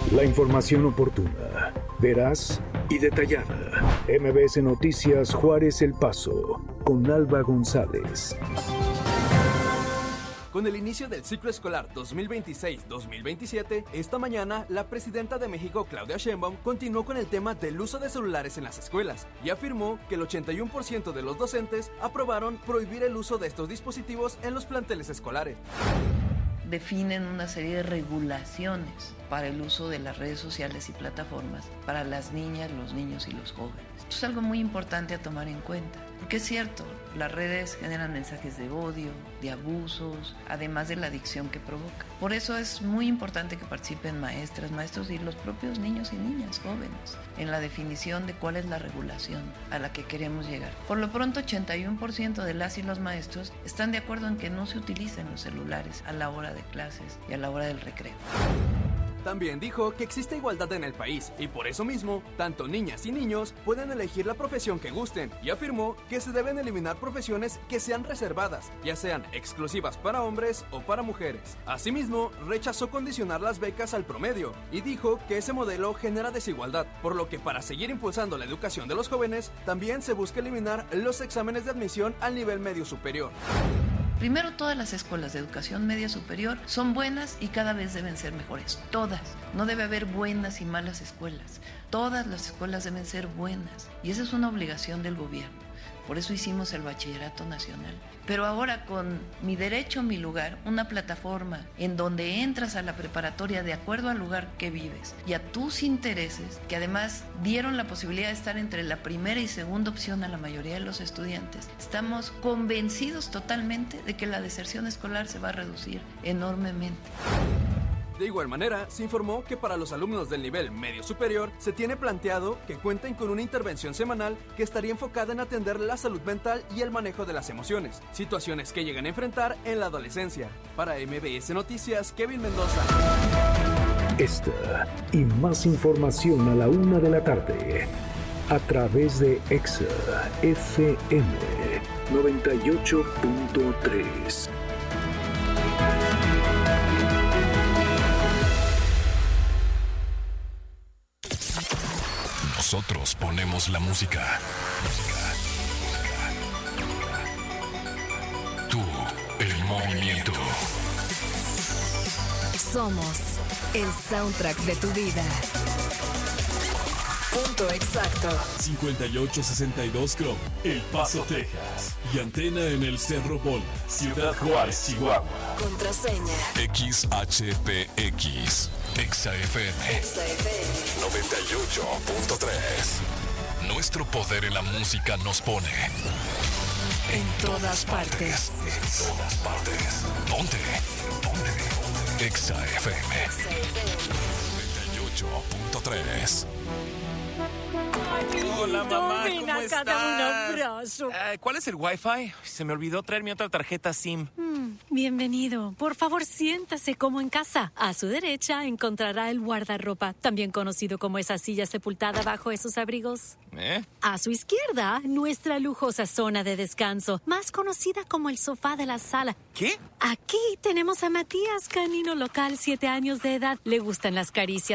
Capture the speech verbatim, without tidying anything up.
La información oportuna, veraz y detallada. M B S Noticias Juárez El Paso, con Alba González. Con el inicio del ciclo escolar dos mil veintiséis dos mil veintisiete, esta mañana la presidenta de México, Claudia Sheinbaum, continuó con el tema del uso de celulares en las escuelas y afirmó que el ochenta y uno por ciento de los docentes aprobaron prohibir el uso de estos dispositivos en los planteles escolares. Definen una serie de regulaciones para el uso de las redes sociales y plataformas para las niñas, los niños y los jóvenes. Esto es algo muy importante a tomar en cuenta, porque es cierto, las redes generan mensajes de odio, de abusos, además de la adicción que provoca. Por eso es muy importante que participen maestras, maestros y los propios niños y niñas jóvenes en la definición de cuál es la regulación a la que queremos llegar. Por lo pronto, ochenta y uno por ciento de las y los maestros están de acuerdo en que no se utilicen los celulares a la hora de clases y a la hora del recreo. También dijo que existe igualdad en el país y por eso mismo, tanto niñas y niños pueden elegir la profesión que gusten y afirmó que se deben eliminar profesiones que sean reservadas, ya sean exclusivas para hombres o para mujeres. Asimismo, rechazó condicionar las becas al promedio y dijo que ese modelo genera desigualdad, por lo que para seguir impulsando la educación de los jóvenes, también se busca eliminar los exámenes de admisión al nivel medio superior. Primero, todas las escuelas de educación media superior son buenas y cada vez deben ser mejores. Todas. No debe haber buenas y malas escuelas. Todas las escuelas deben ser buenas. Y esa es una obligación del gobierno. Por eso hicimos el Bachillerato Nacional. Pero ahora con Mi Derecho, Mi Lugar, una plataforma en donde entras a la preparatoria de acuerdo al lugar que vives y a tus intereses, que además dieron la posibilidad de estar entre la primera y segunda opción a la mayoría de los estudiantes, estamos convencidos totalmente de que la deserción escolar se va a reducir enormemente. De igual manera, se informó que para los alumnos del nivel medio superior se tiene planteado que cuenten con una intervención semanal que estaría enfocada en atender la salud mental y el manejo de las emociones, situaciones que llegan a enfrentar en la adolescencia. Para M B S Noticias, Kevin Mendoza. Esta y más información a la una de la tarde a través de Exa F M noventa y ocho punto tres. Nosotros ponemos la música. Tú, el movimiento. Somos el soundtrack de tu vida. Punto exacto. cincuenta y ocho sesenta y dos Chrome, El Paso, Texas. Y antena en el Cerro Bola, Ciudad Juárez, Chihuahua. Contraseña X H P X. Exa F M. Exa F M noventa y ocho punto tres. Nuestro poder en la música nos pone en todas partes. En todas partes. ¿Dónde? ¿Dónde? Exa F M noventa y ocho punto tres. Hola, mamá, ven ¿cómo acá, estás? dame un abrazo. Eh, ¿Cuál es el Wi-Fi? Se me olvidó traer mi otra tarjeta SIM. Mm, bienvenido. Por favor, siéntase como en casa. A su derecha encontrará el guardarropa, también conocido como esa silla sepultada bajo esos abrigos. ¿Eh? A su izquierda, nuestra lujosa zona de descanso, más conocida como el sofá de la sala. ¿Qué? Aquí tenemos a Matías, canino local, siete años de edad. Le gustan las caricias